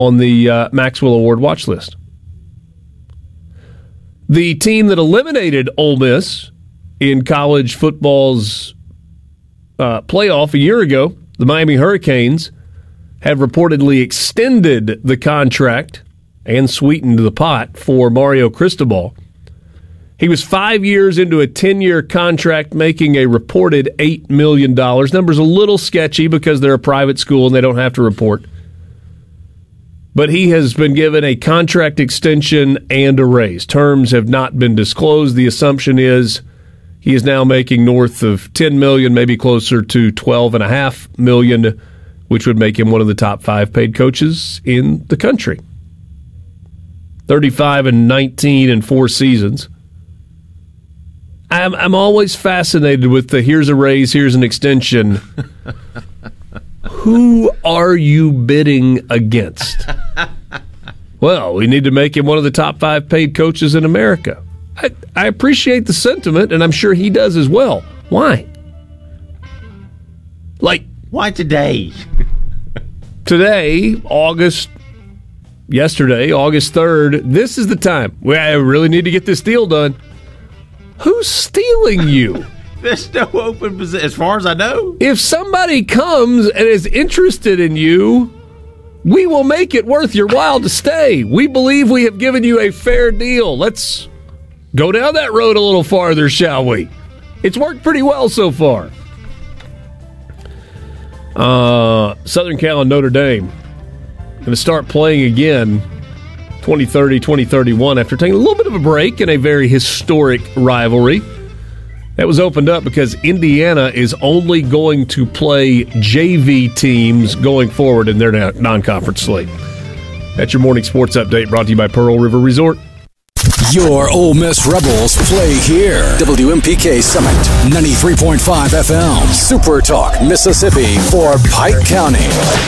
on the Maxwell Award watch list. The team that eliminated Ole Miss in college football's playoff a year ago, the Miami Hurricanes, have reportedly extended the contract and sweetened the pot for Mario Cristobal. He was 5 years into a 10-year contract, making a reported $8 million. Number's a little sketchy because they're a private school and they don't have to report. But he has been given a contract extension and a raise. Terms have not been disclosed. The assumption is he is now making north of $10 million, maybe closer to $12.5 million, which would make him one of the top 5 paid coaches in the country. 35-19 in 4 seasons. I'm always fascinated with the here's a raise, here's an extension. Who are you bidding against? Well, we need to make him one of the top 5 paid coaches in America. I appreciate the sentiment, and I'm sure he does as well. Why? Why today? Today, yesterday, August 3rd, this is the time. I really need to get this deal done. Who's stealing you? There's no open position, as far as I know. If somebody comes and is interested in you, we will make it worth your while to stay. We believe we have given you a fair deal. Let's go down that road a little farther, shall we? It's worked pretty well so far. Southern Cal and Notre Dame going to start playing again 2030, 2031 after taking a little bit of a break in a very historic rivalry. That was opened up because Indiana is only going to play JV teams going forward in their non-conference slate. That's your morning sports update brought to you by Pearl River Resort. Your Ole Miss Rebels play here. WMPK Summit, 93.5 FM. Super Talk, Mississippi for Pike County.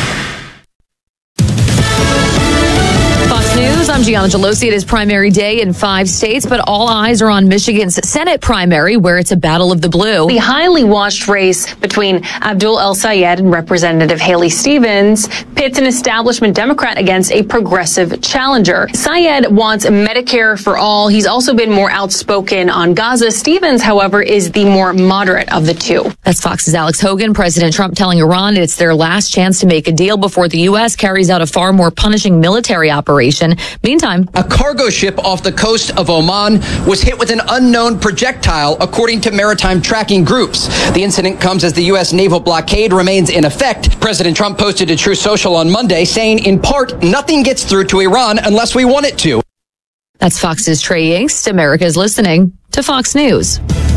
News. I'm Gianna Gelosi. It is primary day in 5 states, but all eyes are on Michigan's Senate primary, where it's a battle of the blue. The highly watched race between Abdul El-Sayed and Representative Haley Stevens pits an establishment Democrat against a progressive challenger. Sayed wants Medicare for all. He's also been more outspoken on Gaza. Stevens, however, is the more moderate of the two. That's Fox's Alex Hogan. President Trump telling Iran it's their last chance to make a deal before the U.S. carries out a far more punishing military operation. Meantime, a cargo ship off the coast of Oman was hit with an unknown projectile, according to maritime tracking groups. The incident comes as the U.S. naval blockade remains in effect. President Trump posted to Truth Social on Monday, saying, in part, nothing gets through to Iran unless we want it to. That's Fox's Trey Yingst. America's listening to Fox News.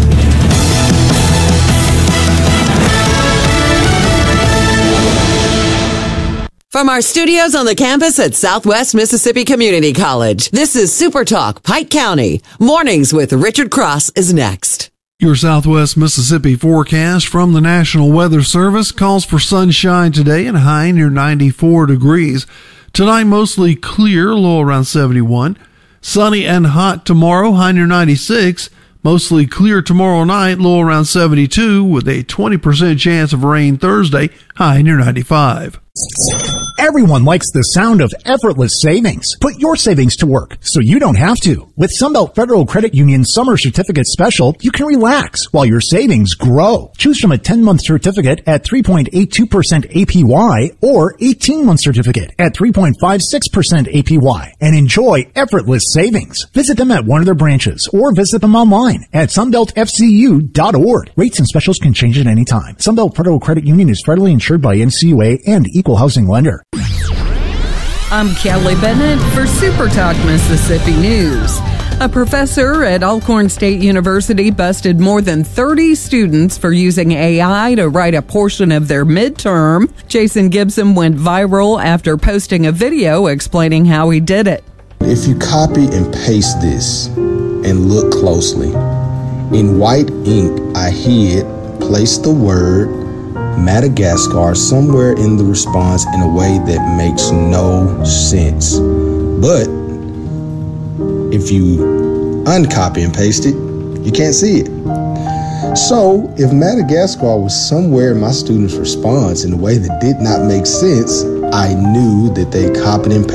From our studios on the campus at Southwest Mississippi Community College, this is Super Talk Pike County. Mornings with Richard Cross is next. Your Southwest Mississippi forecast from the National Weather Service calls for sunshine today and a high near 94 degrees. Tonight, mostly clear, low around 71. Sunny and hot tomorrow, high near 96. Mostly clear tomorrow night, low around 72, with a 20% chance of rain Thursday, high near 95. Everyone likes the sound of effortless savings. Put your savings to work so you don't have to. With Sunbelt Federal Credit Union's Summer Certificate Special, you can relax while your savings grow. Choose from a 10-month certificate at 3.82% APY or 18-month certificate at 3.56% APY and enjoy effortless savings. Visit them at one of their branches or visit them online at sunbeltfcu.org. Rates and specials can change at any time. Sunbelt Federal Credit Union is federally insured by NCUA and Equal Housing Lender. I'm Kelly Bennett for Super Talk Mississippi News. A professor at Alcorn State University busted more than 30 students for using AI to write a portion of their midterm. Jason Gibson went viral after posting a video explaining how he did it. If you copy and paste this and look closely, in white ink I placed the word Madagascar somewhere in the response in a way that makes no sense. But if you uncopy and paste it, you can't see it. So if Madagascar was somewhere in my student's response in a way that did not make sense, I knew that they copied and